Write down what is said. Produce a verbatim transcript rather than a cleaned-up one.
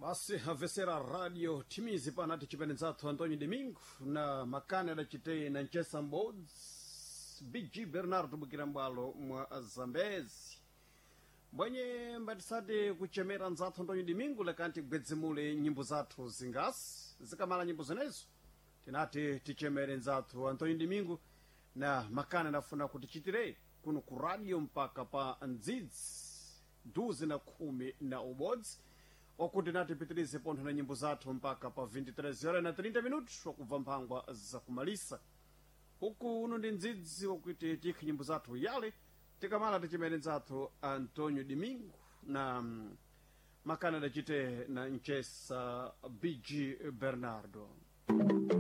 Basi avesera radio timizi pana tichipenezathu Antônio Domingo na makane da chitei na Nchesa Mbods B G Bernardo Bukirambalo mwa Zambezi mwenye mbatisati kuchemera nzathu Antônio Domingo lekanti kugwedzimule nyimbo zathu zingasi zikamala nyimbo zenezo tinati tichemere nzathu Antônio Domingo na makane nafuna kutichitire kuno ku radio mpaka pa ndzidzi duzi na kumi na ubodzi okuti natipitirize pontho na nyimbo zathu mpaka pa vinte e três horas na trinta minutos okubva mphangwa za kumalisa uku uno ndi ndzidzi okuti tikhi nyimbo zathu yale tikamala tichimene nzathu Antônio Domingo na um, makana dachite na Nchesa B G Bernardo.